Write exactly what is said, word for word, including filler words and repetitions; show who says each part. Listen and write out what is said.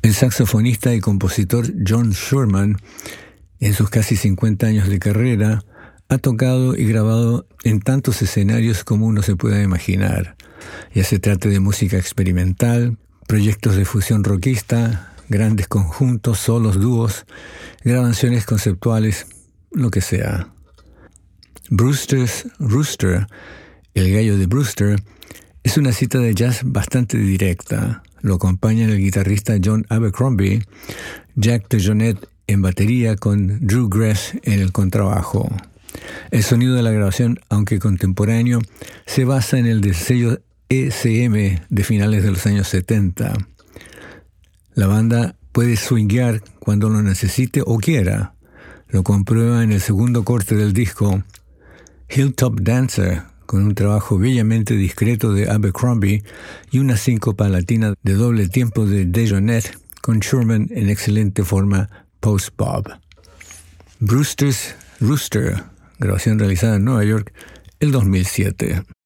Speaker 1: El saxofonista y compositor John Schumann, en sus casi cincuenta años de carrera, ha tocado y grabado en tantos escenarios como uno se pueda imaginar, ya se trate de música experimental, proyectos de fusión rockista, grandes conjuntos, solos, dúos, grabaciones conceptuales, lo que sea. Brewster's Rooster, el gallo de Brewster, es una cita de jazz bastante directa. Lo acompañan el guitarrista John Abercrombie, Jack DeJohnette en batería con Drew Gress en el contrabajo. El sonido de la grabación, aunque contemporáneo, se basa en el del sello E C M de finales de los años setenta. La banda puede swinguear cuando lo necesite o quiera. Lo comprueba en el segundo corte del disco, Hilltop Dancer, con un trabajo bellamente discreto de Abercrombie y una síncopa latina de doble tiempo de DeJohnette, con Schumann en excelente forma post-bop. Brewster's Rooster, grabación realizada en Nueva York el dos mil siete.